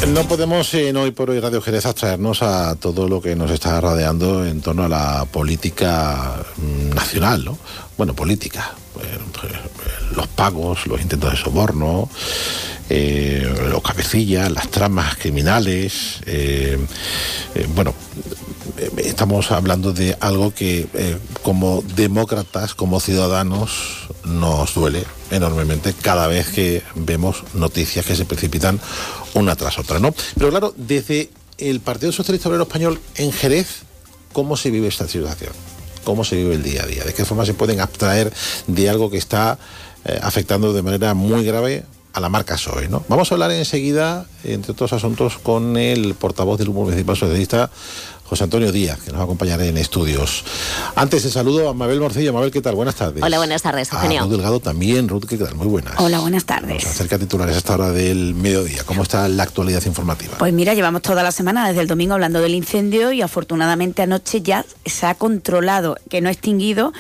No podemos en Hoy por Hoy Radio Jerez abstraernos a todo lo que nos está rodeando en torno a la política nacional, ¿no? Bueno, política, los pagos, los intentos de soborno, los cabecillas, las tramas criminales, bueno, estamos hablando de algo que como demócratas, como ciudadanos, nos duele enormemente cada vez que vemos noticias que se precipitan una tras otra, ¿no? Pero claro, desde el Partido Socialista Obrero Español en Jerez, ¿cómo se vive esta situación? ¿Cómo se vive el día a día? ¿De qué forma se pueden abstraer de algo que está afectando de manera muy grave a la marca PSOE, ¿no? Vamos a hablar enseguida, entre otros asuntos, con el portavoz del Grupo Municipal Socialista, José Antonio Díaz, que nos va a acompañar en estudios. Antes el saludo a Mabel Morcillo. Mabel, ¿qué tal? Buenas tardes. Hola, buenas tardes, Eugenio. A Ruth Delgado también. Ruth, ¿qué tal? Muy buenas. Hola, buenas tardes. Nos acerca a titulares a esta hora del mediodía. ¿Cómo está la actualidad informativa? Pues mira, llevamos toda la semana, desde el domingo, hablando del incendio y afortunadamente anoche ya se ha controlado, que no ha extinguido,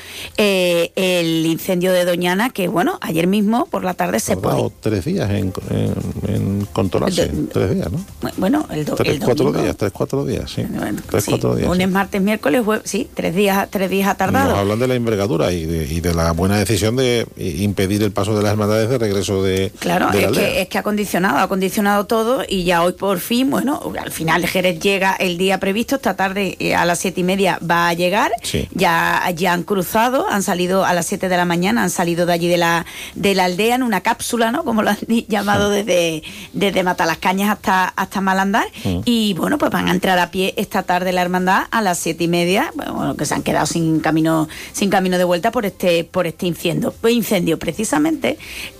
el incendio de Doñana, que bueno, ayer mismo por la tarde se puede... 3 días en controlarse, 3 días, ¿no? Bueno, el domingo. 3-4 días, sí. Bueno, 3-4 días. Lunes, martes, miércoles, jueves, sí, 3 días ha tardado. Nos hablan de la envergadura y de la buena decisión de impedir el paso de las hermandades de regreso de Claro, de la aldea. es que ha condicionado todo y ya hoy por fin, bueno, al final Jerez llega el día previsto, esta tarde a las 7:30 va a llegar, sí. ya han cruzado, han salido a las 7 de la mañana, han salido de allí de la aldea en una cápsula, ¿no? Como lo han llamado desde Matalascañas hasta Malandar, y bueno, pues van a entrar a pie esta tarde la hermandad a las 7:30, bueno, que se han quedado sin camino de vuelta por este incendio. Precisamente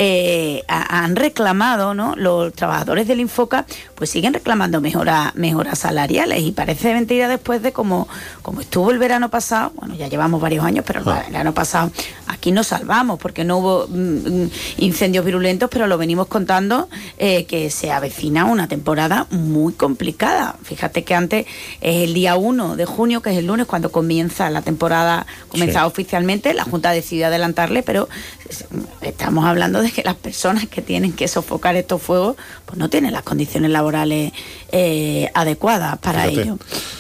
han reclamado, ¿no? Los trabajadores del Infoca pues siguen reclamando mejoras salariales, y parece mentira después de como estuvo el verano pasado. Bueno, ya llevamos varios años, pero el verano pasado aquí nos salvamos porque no hubo incendios virulentos, pero lo venimos contando, que se avecina una temporada muy complicada. Fíjate que antes es el día 1 de junio, que es el lunes, cuando comienza la temporada, oficialmente. La Junta decidió adelantarle, pero estamos hablando de que las personas que tienen que sofocar estos fuegos pues no tienen las condiciones laborales adecuadas para ello.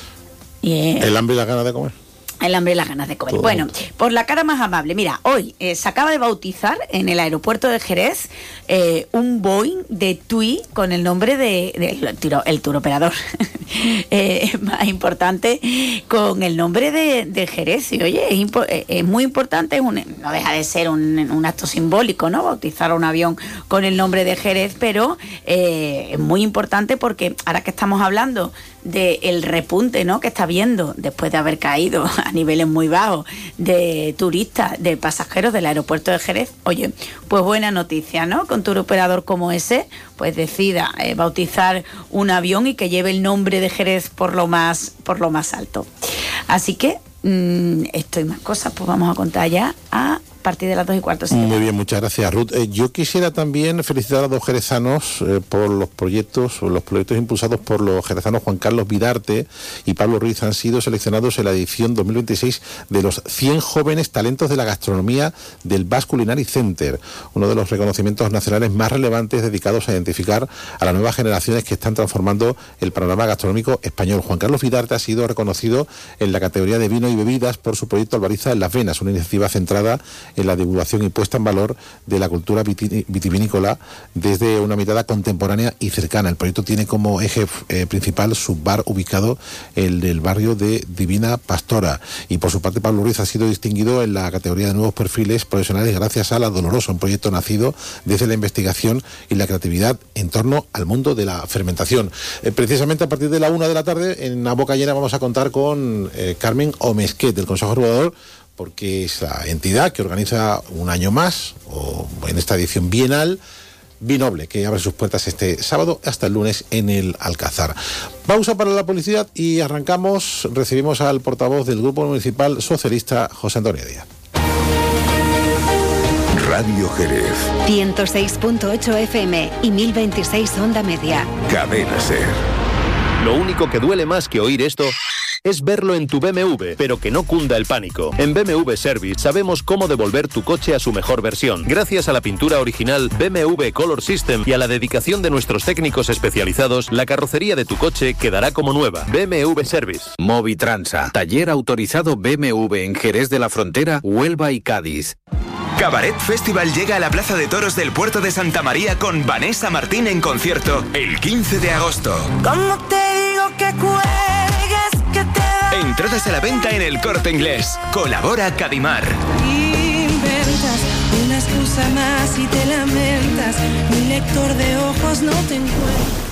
El hambre y las ganas de comer. El hambre y las ganas de comer. Bueno, por la cara más amable, mira, hoy se acaba de bautizar en el aeropuerto de Jerez un Boeing de TUI con el nombre el turoperador más importante, con el nombre de Jerez. Y oye, es muy importante, no deja de ser un acto simbólico, ¿no? Bautizar un avión con el nombre de Jerez, pero es muy importante porque ahora que estamos hablando del repunte, ¿no?, que está viendo después de haber caído a niveles muy bajos de turistas, de pasajeros del aeropuerto de Jerez. Oye, pues buena noticia, ¿no?, que un turoperador como ese pues decida bautizar un avión y que lleve el nombre de Jerez por lo más alto. Así que esto y más cosas pues vamos a contar ya a partir de las 2:15. Muy bien, muchas gracias, Ruth. Yo quisiera también felicitar a dos jerezanos por los proyectos impulsados por los jerezanos Juan Carlos Vidarte y Pablo Ruiz. Han sido seleccionados en la edición 2026 de los 100 jóvenes talentos de la gastronomía del Basque Culinary Center, uno de los reconocimientos nacionales más relevantes dedicados a identificar a las nuevas generaciones que están transformando el panorama gastronómico español. Juan Carlos Vidarte ha sido reconocido en la categoría de vino y bebidas por su proyecto Albariza en Las Venas, una iniciativa centrada en la divulgación y puesta en valor de la cultura vitivinícola desde una mirada contemporánea y cercana. El proyecto tiene como eje principal su bar ubicado en el barrio de Divina Pastora. Y por su parte, Pablo Ruiz ha sido distinguido en la categoría de nuevos perfiles profesionales gracias a La Dolorosa, un proyecto nacido desde la investigación y la creatividad en torno al mundo de la fermentación. Precisamente a partir de la 1 de la tarde, en La Boca Llena, vamos a contar con Carmen Omesquet, del Consejo Regulador, porque es la entidad que organiza un año más, o en esta edición bienal, Vinoble, que abre sus puertas este sábado hasta el lunes en el Alcázar. Pausa para la publicidad y arrancamos. Recibimos al portavoz del Grupo Municipal Socialista, José Antonio Díaz. Radio Jerez. 106.8 FM y 1026 onda media. Cadena SER. Lo único que duele más que oír esto es verlo en tu BMW, pero que no cunda el pánico. En BMW Service sabemos cómo devolver tu coche a su mejor versión, gracias a la pintura original BMW Color System y a la dedicación de nuestros técnicos especializados. La carrocería de tu coche quedará como nueva. BMW Service. Movitransa, taller autorizado BMW en Jerez de la Frontera, Huelva y Cádiz. Cabaret Festival llega a la Plaza de Toros del Puerto de Santa María con Vanessa Martín en concierto el 15 de agosto. ¿Cómo te digo que cuelgues, que te... Entradas a la venta en El Corte Inglés. Colabora Cadimar. Inventas una excusa más y te lamentas. Mi lector de ojos no te encuentra.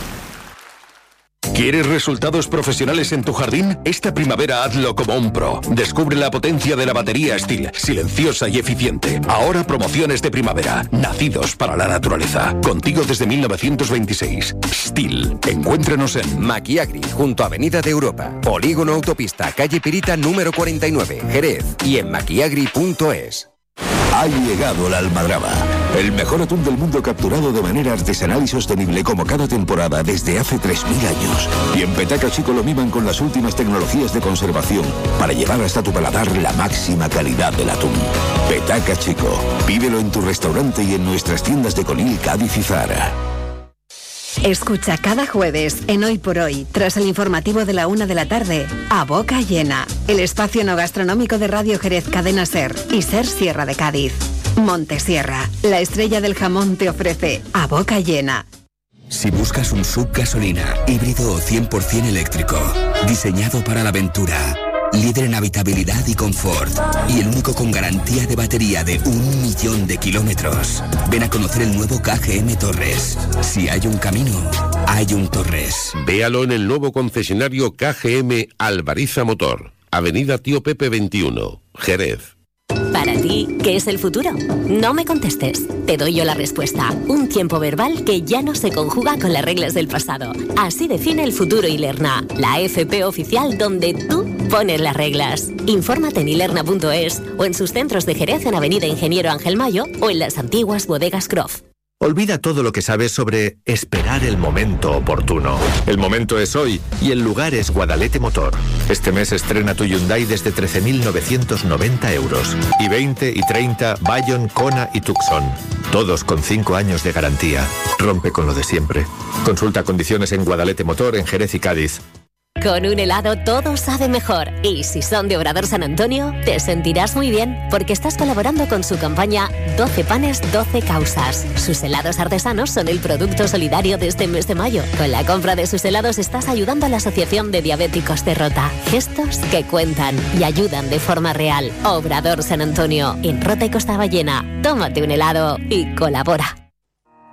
¿Quieres resultados profesionales en tu jardín? Esta primavera hazlo como un pro. Descubre la potencia de la batería Stihl, silenciosa y eficiente. Ahora promociones de primavera, nacidos para la naturaleza. Contigo desde 1926. Stihl. Encuéntranos en Maquiagri, junto a Avenida de Europa. Polígono Autopista, calle Pirita número 49, Jerez. Y en maquiagri.es. Ha llegado la almadraba, el mejor atún del mundo capturado de manera artesanal y sostenible como cada temporada desde hace 3.000 años. Y en Petaca Chico lo miman con las últimas tecnologías de conservación para llevar hasta tu paladar la máxima calidad del atún. Petaca Chico, pídelo en tu restaurante y en nuestras tiendas de Conil, Cádiz y Zara. Escucha cada jueves en Hoy por Hoy, tras el informativo de la 1 de la tarde, A Boca Llena, el espacio no gastronómico de Radio Jerez Cadena Ser y Ser Sierra de Cádiz. Montesierra, la estrella del jamón, te ofrece A Boca Llena. Si buscas un SUV gasolina, híbrido o 100% eléctrico, diseñado para la aventura, líder en habitabilidad y confort, y el único con garantía de batería de 1.000.000 de kilómetros. Ven a conocer el nuevo KGM Torres. Si hay un camino, hay un Torres. Véalo en el nuevo concesionario KGM Alvariza Motor, Avenida Tío Pepe 21, Jerez. Para ti, ¿qué es el futuro? No me contestes, te doy yo la respuesta. Un tiempo verbal que ya no se conjuga con las reglas del pasado. Así define el futuro Ilerna, la FP oficial donde tú pones las reglas. Infórmate en ilerna.es o en sus centros de Jerez en Avenida Ingeniero Ángel Mayo o en las antiguas bodegas Croft. Olvida todo lo que sabes sobre esperar el momento oportuno. El momento es hoy y el lugar es Guadalete Motor. Este mes estrena tu Hyundai desde 13.990 euros. Y 20 y 30 Bayon, Kona y Tucson. Todos con 5 años de garantía. Rompe con lo de siempre. Consulta condiciones en Guadalete Motor en Jerez y Cádiz. Con un helado todo sabe mejor. Y si son de Obrador San Antonio, te sentirás muy bien porque estás colaborando con su campaña 12 panes, 12 causas. Sus helados artesanos son el producto solidario de este mes de mayo. Con la compra de sus helados estás ayudando a la Asociación de Diabéticos de Rota. Gestos que cuentan y ayudan de forma real. Obrador San Antonio, en Rota y Costa Ballena. Tómate un helado y colabora.